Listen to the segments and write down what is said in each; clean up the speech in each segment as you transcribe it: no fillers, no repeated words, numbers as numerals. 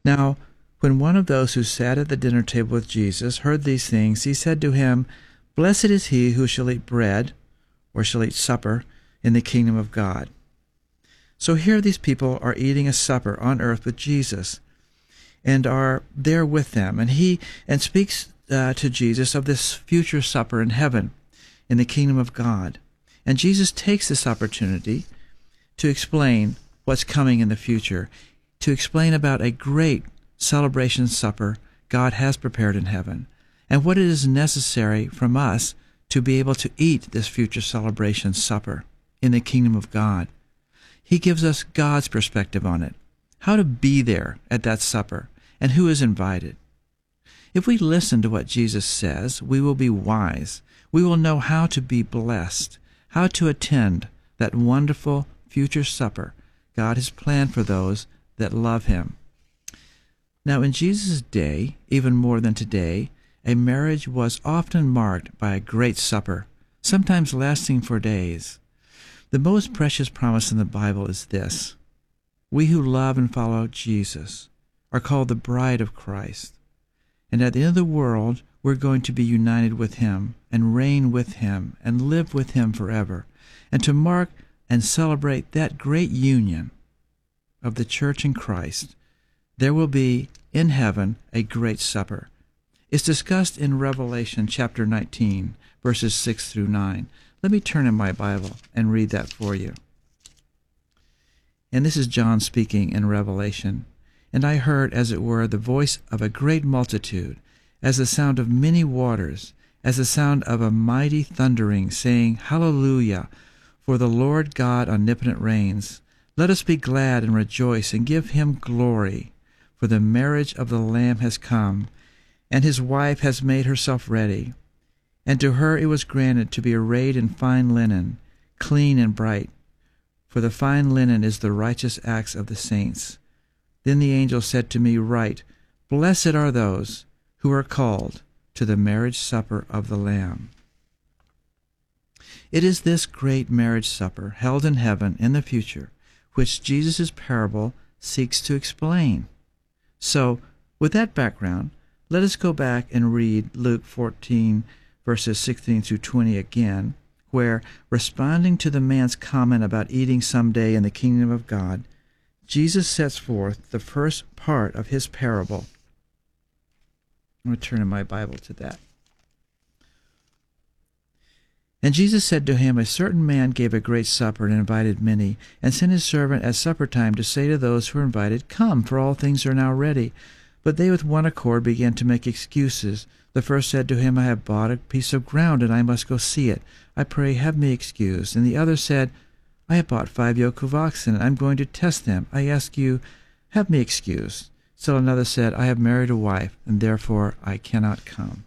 Now, when one of those who sat at the dinner table with Jesus heard these things, he said to him, Blessed is he who shall eat bread, or shall eat supper, in the kingdom of God. So here these people are eating a supper on earth with Jesus, and are there with them, and speaks to Jesus of this future supper in heaven, in the kingdom of God. And Jesus takes this opportunity to explain what's coming in the future, to explain about a great celebration supper God has prepared in heaven, and what it is necessary from us to be able to eat this future celebration supper in the kingdom of God. He gives us God's perspective on it, how to be there at that supper, and who is invited. If we listen to what Jesus says, we will be wise. We will know how to be blessed, how to attend that wonderful future supper God has planned for those that love him. Now, in Jesus' day, even more than today, a marriage was often marked by a great supper, sometimes lasting for days. The most precious promise in the Bible is this: we who love and follow Jesus are called the bride of Christ. And at the end of the world, we're going to be united with him and reign with him and live with him forever. And to mark and celebrate that great union of the church in Christ, there will be in heaven a great supper. It's discussed in Revelation chapter 19, verses 6 through 9. Let me turn in my Bible and read that for you. And this is John speaking in Revelation. And I heard, as it were, the voice of a great multitude, as the sound of many waters, as the sound of a mighty thundering, saying, Hallelujah, for the Lord God omnipotent reigns. Let us be glad and rejoice and give him glory, for the marriage of the Lamb has come, and his wife has made herself ready. And to her it was granted to be arrayed in fine linen, clean and bright, for the fine linen is the righteous acts of the saints. Then the angel said to me, Write, Blessed are those who are called to the marriage supper of the Lamb. It is this great marriage supper held in heaven in the future which Jesus' parable seeks to explain. So, with that background, let us go back and read Luke 14, verses 16 through 20 again, where, responding to the man's comment about eating someday in the kingdom of God, Jesus sets forth the first part of his parable. I'm going to turn in my Bible to that. And Jesus said to him, A certain man gave a great supper and invited many, and sent his servant at supper time to say to those who were invited, Come, for all things are now ready. But they with one accord began to make excuses. The first said to him, I have bought a piece of ground, and I must go see it. I pray, have me excused. And the other said, I have bought 5 yoke of oxen, and I am going to test them. I ask you, have me excused. Still another said, I have married a wife, and therefore I cannot come.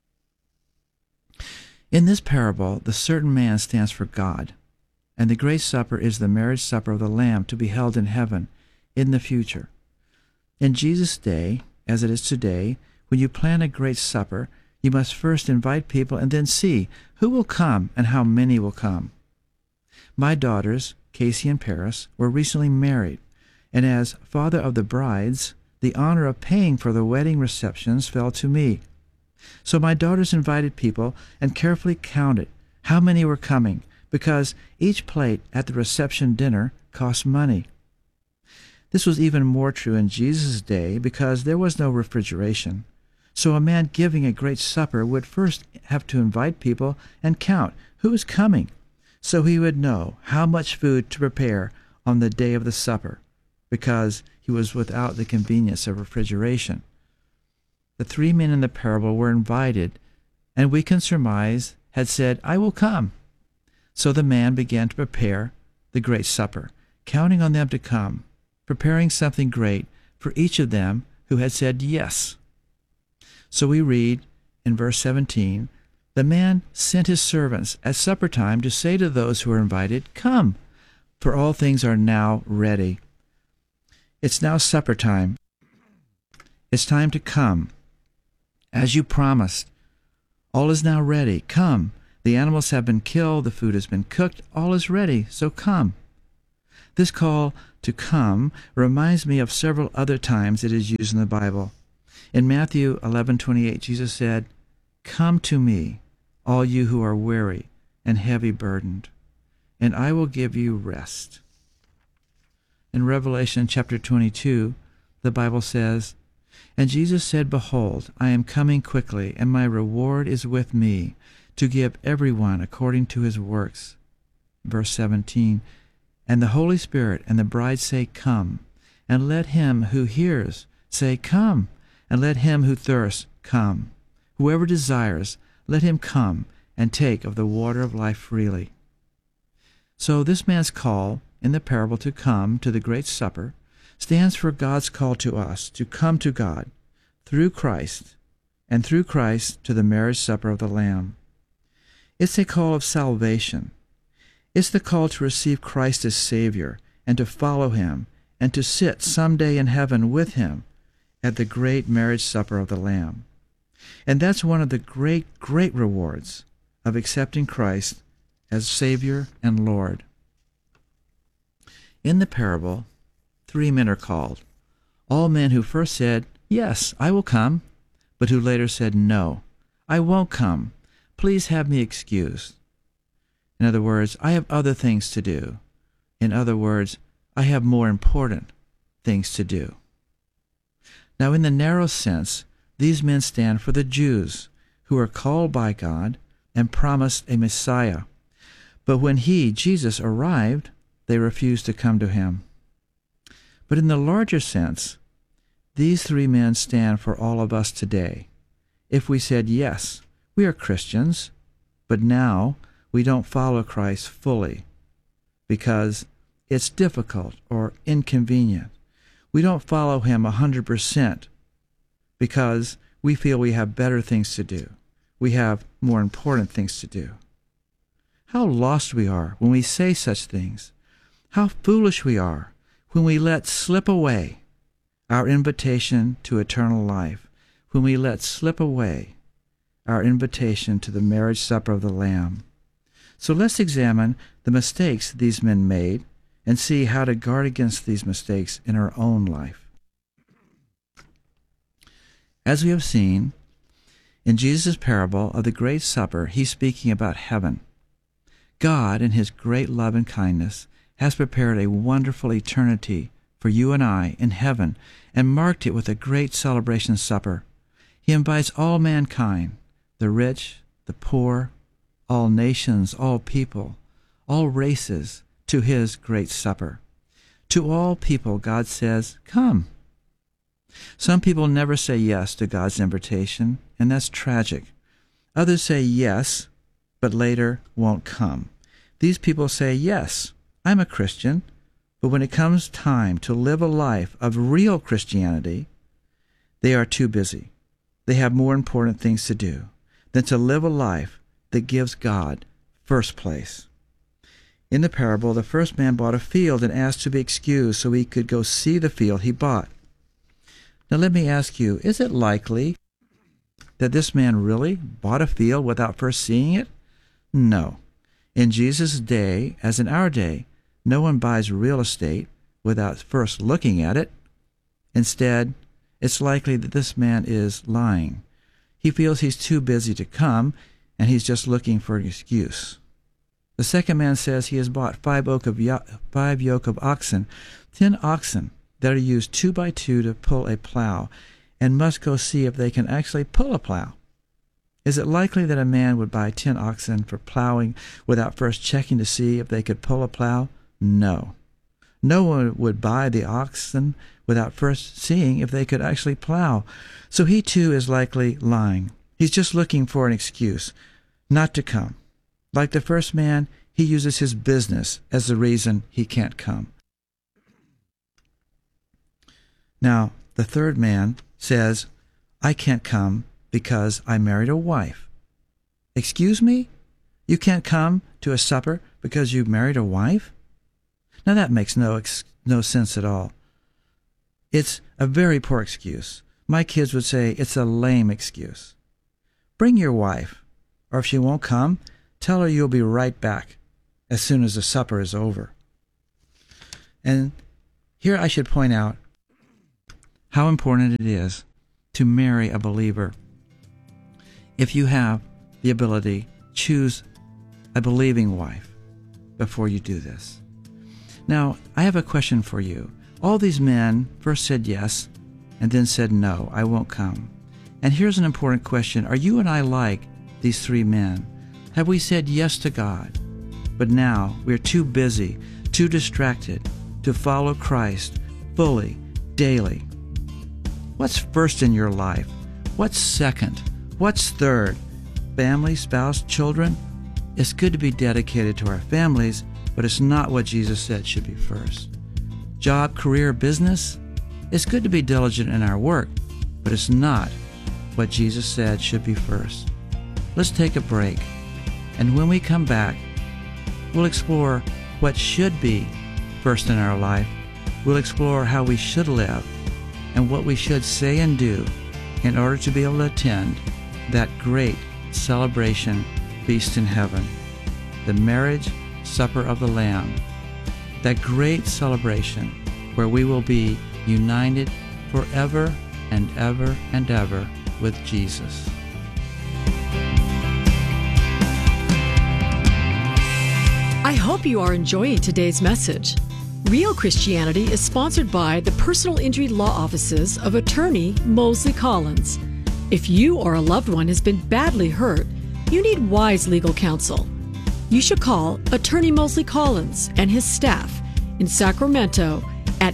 In this parable, the certain man stands for God, and the great supper is the marriage supper of the Lamb to be held in heaven in the future. In Jesus' day, as it is today, when you plan a great supper, you must first invite people and then see who will come and how many will come. My daughters, Casey and Paris, were recently married, and as father of the brides, the honor of paying for the wedding receptions fell to me. So my daughters invited people and carefully counted how many were coming, because each plate at the reception dinner cost money. This was even more true in Jesus' day because there was no refrigeration. So a man giving a great supper would first have to invite people and count who was coming, so he would know how much food to prepare on the day of the supper, because he was without the convenience of refrigeration. The 3 men in the parable were invited, and we can surmise had said, I will come. So the man began to prepare the great supper, counting on them to come, preparing something great for each of them who had said yes. So we read in verse 17, the man sent his servants at supper time to say to those who were invited, Come, for all things are now ready. It's now supper time. It's time to come. As you promised, all is now ready. Come. The animals have been killed. The food has been cooked. All is ready. So come. This call to come reminds me of several other times it is used in the Bible. In Matthew 11:28, Jesus said, "Come to me, all you who are weary and heavy burdened, and I will give you rest." In Revelation chapter 22, the Bible says, "And Jesus said, Behold, I am coming quickly, and my reward is with me, to give everyone according to his works." Verse 17, "And the Holy Spirit and the bride say, Come, and let him who hears say, Come, and let him who thirsts come. Whoever desires, let him come and take of the water of life freely." So this man's call in the parable to come to the great supper stands for God's call to us to come to God through Christ, and through Christ to the marriage supper of the Lamb. It's a call of salvation. It's the call to receive Christ as Savior and to follow him and to sit someday in heaven with him at the great marriage supper of the Lamb. And that's one of the great, great rewards of accepting Christ as Savior and Lord. In the parable, 3 men are called, all men who first said, "Yes, I will come," but who later said, "No, I won't come. Please have me excused." In other words, I have other things to do. In other words, I have more important things to do. Now, in the narrow sense, these men stand for the Jews who are called by God and promised a Messiah. But when he, Jesus, arrived, they refused to come to him. But in the larger sense, these 3 men stand for all of us today. If we said, yes, we are Christians, but now we don't follow Christ fully because it's difficult or inconvenient. We don't follow him 100% because we feel we have better things to do. We have more important things to do. How lost we are when we say such things. How foolish we are when we let slip away our invitation to eternal life, when we let slip away our invitation to the marriage supper of the Lamb. So let's examine the mistakes these men made and see how to guard against these mistakes in our own life. As we have seen, in Jesus' parable of the Great Supper, he's speaking about heaven. God, in his great love and kindness, has prepared a wonderful eternity for you and I in heaven and marked it with a great celebration supper. He invites all mankind, the rich, the poor, all nations, all people, all races, to his great supper. To all people, God says, come. Some people never say yes to God's invitation, and that's tragic. Others say yes, but later won't come. These people say, yes, I'm a Christian, but when it comes time to live a life of real Christianity, they are too busy. They have more important things to do than to live a life that gives God first place. In the parable, the first man bought a field and asked to be excused so he could go see the field he bought. Now let me ask you, is it likely that this man really bought a field without first seeing it? No. In Jesus' day, as in our day, no one buys real estate without first looking at it. Instead, it's likely that this man is lying. He feels he's too busy to come, and he's just looking for an excuse. The second man says he has bought 5 yoke of oxen, 10 oxen that are used 2 by 2 to pull a plow, and must go see if they can actually pull a plow. Is it likely that a man would buy 10 oxen for plowing without first checking to see if they could pull a plow? No. No one would buy the oxen without first seeing if they could actually plow. So he too is likely lying. He's just looking for an excuse not to come. Like the first man, he uses his business as the reason he can't come. Now, the third man says, I can't come because I married a wife. Excuse me? You can't come to a supper because you married a wife? Now that makes no sense at all. It's a very poor excuse. My kids would say it's a lame excuse. Bring your wife, or if she won't come, tell her you'll be right back as soon as the supper is over. And here I should point out how important it is to marry a believer. If you have the ability, choose a believing wife before you do this. Now, I have a question for you. All these men first said yes and then said no, I won't come. And here's an important question. Are you and I like these three men? Have we said yes to God, but now we're too busy, too distracted to follow Christ fully, daily? What's first in your life? What's second? What's third? Family, spouse, children? It's good to be dedicated to our families, but it's not what Jesus said should be first. Job, career, business? It's good to be diligent in our work, but it's not what Jesus said should be first. Let's take a break, and when we come back, we'll explore what should be first in our life. We'll explore how we should live and what we should say and do in order to be able to attend that great celebration feast in heaven, the marriage supper of the Lamb, that great celebration where we will be united forever and ever and ever with Jesus. I hope you are enjoying today's message. Real Christianity is sponsored by the personal injury law offices of attorney Mosley Collins. If you or a loved one has been badly hurt, you need wise legal counsel. You should call attorney Mosley Collins and his staff in Sacramento at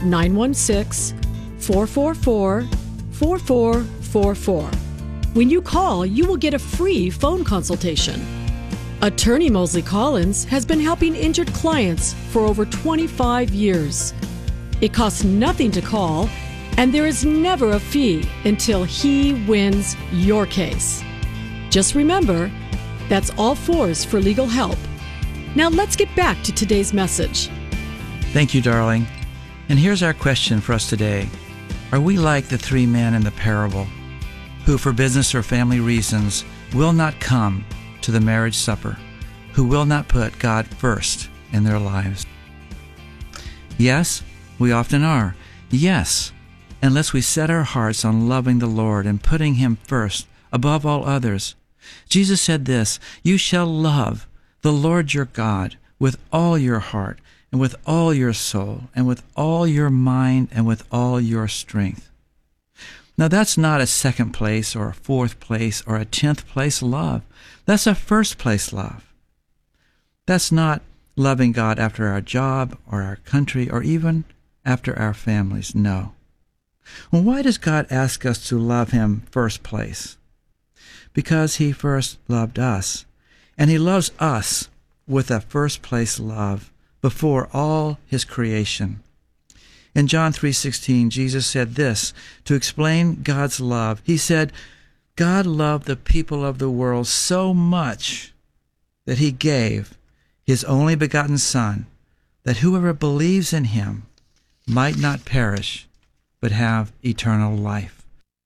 916-444-4444. When you call, you will get a free phone consultation. Attorney Mosley Collins has been helping injured clients for over 25 years. It costs nothing to call, and there is never a fee until he wins your case. Just remember, that's all fours for legal help. Now let's get back to today's message. Thank you, darling. And here's our question for us today. Are we like the three men in the parable who, for business or family reasons, will not come to the marriage supper, who will not put God first in their lives? Yes, we often are. Yes, unless we set our hearts on loving the Lord and putting Him first above all others. Jesus said this, "You shall love the Lord your God with all your heart and with all your soul and with all your mind and with all your strength." Now that's not a second place or a fourth place or a 10th place love. That's a first place love. That's not loving God after our job or our country or even after our families. No. Well, why does God ask us to love Him first place? Because He first loved us, and He loves us with a first place love before all His creation. In John 3:16, Jesus said this to explain God's love. He said, God loved the people of the world so much that He gave His only begotten Son, that whoever believes in Him might not perish, but have eternal life.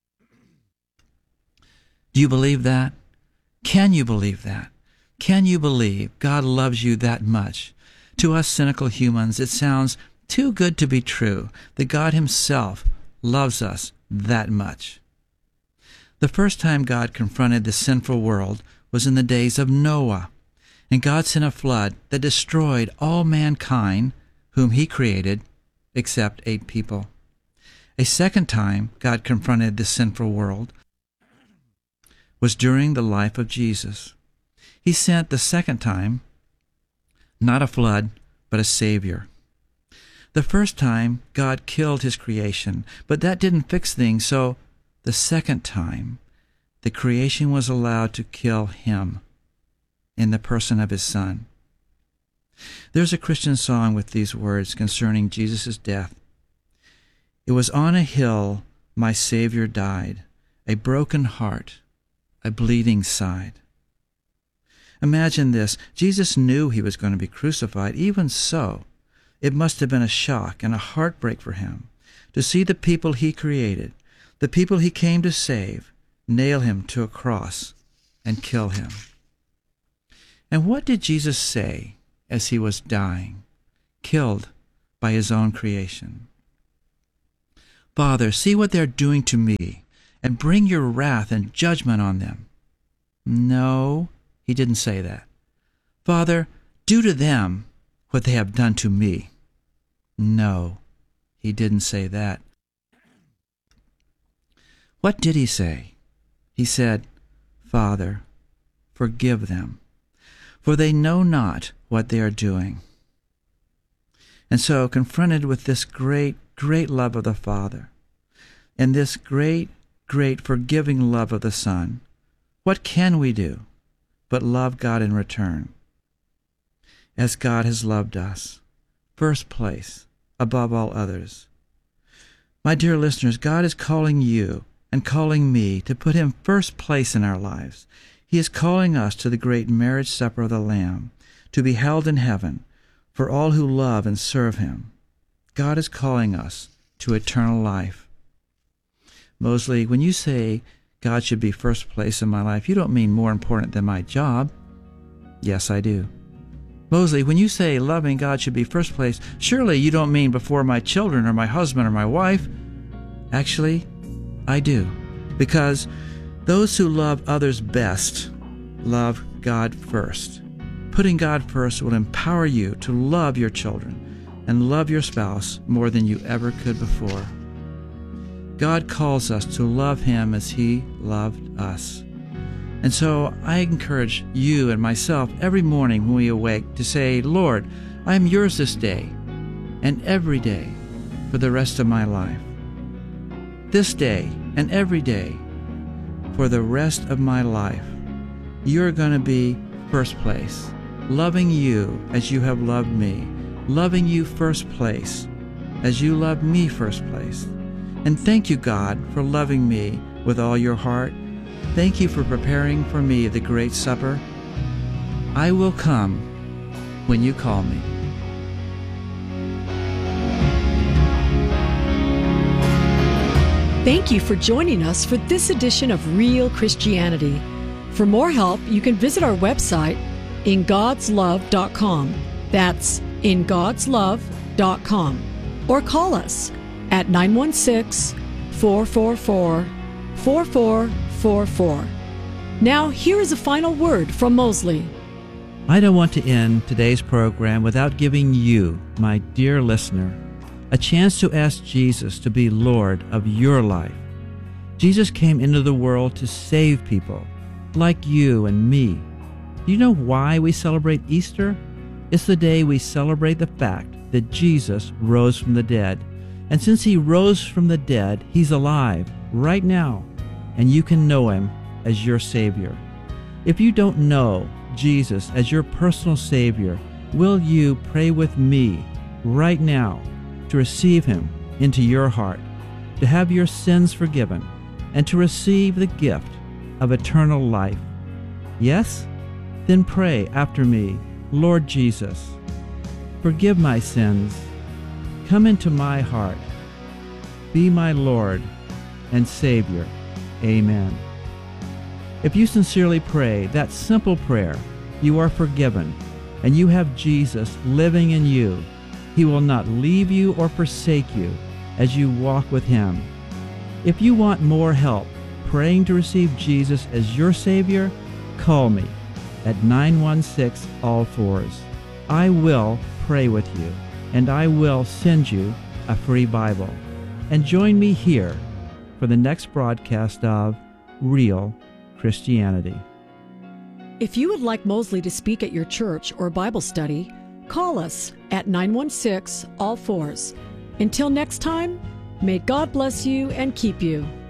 Do you believe that? Can you believe that? Can you believe God loves you that much? To us cynical humans, it sounds too good to be true that God Himself loves us that much. The first time God confronted the sinful world was in the days of Noah, and God sent a flood that destroyed all mankind whom He created, except 8 people. A second time God confronted the sinful world was during the life of Jesus. He sent the second time not a flood, but a Savior. The first time, God killed His creation, but that didn't fix things, so the second time, the creation was allowed to kill Him in the person of His Son. There's a Christian song with these words concerning Jesus' death. It was on a hill my Savior died, a broken heart, a bleeding side. Imagine this. Jesus knew He was going to be crucified. Even so, it must have been a shock and a heartbreak for Him to see the people He created, the people He came to save, nail Him to a cross and kill Him. And what did Jesus say as He was dying, killed by his own creation. Father, see what they're doing to me, and bring your wrath and judgment on them. No, he didn't say that. Father, do to them what they have done to me. No, he didn't say that. What did he say? He said, Father, forgive them, for they know not what they are doing. And so, confronted with this great, great love of the Father, and this great, great forgiving love of the Son, what can we do but love God in return? As God has loved us, first place, above all others. My dear listeners, God is calling you and calling me to put him first place in our lives. He is calling us to the great marriage supper of the Lamb, to be held in heaven for all who love and serve him. God is calling us to eternal life. Mosley, when you say God should be first place in my life, you don't mean more important than my job. Yes, I do. Mosley, when you say loving God should be first place, surely you don't mean before my children or my husband or my wife. Actually, I do. Because those who love others best love God first. Putting God first will empower you to love your children and love your spouse more than you ever could before. God calls us to love him as he loved us. And so I encourage you and myself every morning when we awake to say, Lord, I am yours this day and every day for the rest of my life. This day and every day for the rest of my life, you're going to be first place, loving you as you have loved me, loving you first place as you loved me first place. And thank you, God, for loving me with all your heart. Thank you for preparing for me the great supper. I will come when you call me. Thank you for joining us for this edition of Real Christianity. For more help, you can visit our website, ingodslove.com. That's ingodslove.com. Or call us at 916-444-4444. Now, here is a final word from Mosley. I don't want to end today's program without giving you, my dear listener, a chance to ask Jesus to be Lord of your life. Jesus came into the world to save people like you and me. Do you know why we celebrate Easter? It's the day we celebrate the fact that Jesus rose from the dead. And since he rose from the dead, he's alive right now, and you can know him as your Savior. If you don't know Jesus as your personal Savior, will you pray with me right now to receive him into your heart, to have your sins forgiven, and to receive the gift of eternal life? Yes? Then pray after me, Lord Jesus, forgive my sins. Come into my heart. Be my Lord and Savior. Amen. If you sincerely pray that simple prayer, you are forgiven, and you have Jesus living in you. He will not leave you or forsake you as you walk with him. If you want more help praying to receive Jesus as your Savior, call me at 916-ALL-4s. I will pray with you, and I will send you a free Bible. And join me here for the next broadcast of Real Christianity. If you would like Mosley to speak at your church or Bible study, call us at 916-ALL-4s. Until next time, may God bless you and keep you.